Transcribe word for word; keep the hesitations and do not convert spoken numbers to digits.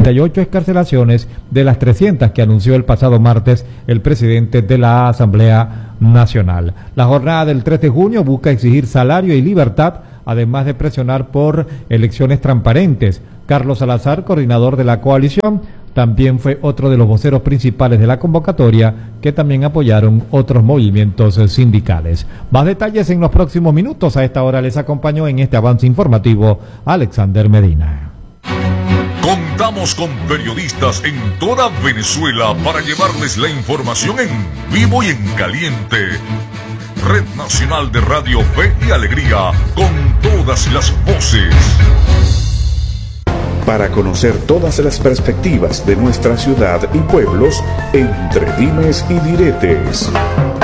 treinta y ocho excarcelaciones de las trescientas que anunció el pasado martes el presidente de la Asamblea Nacional. La jornada del tres de junio busca exigir salario y libertad, además de presionar por elecciones transparentes. Carlos Salazar, coordinador de la coalición, también fue otro de los voceros principales de la convocatoria, que también apoyaron otros movimientos sindicales. Más detalles en los próximos minutos. A esta hora les acompañó en este avance informativo Alexander Medina. Contamos con periodistas en toda Venezuela para llevarles la información en vivo y en caliente. Red Nacional de Radio Fe y Alegría, con todas las voces. Para conocer todas las perspectivas de nuestra ciudad y pueblos, entre dimes y diretes.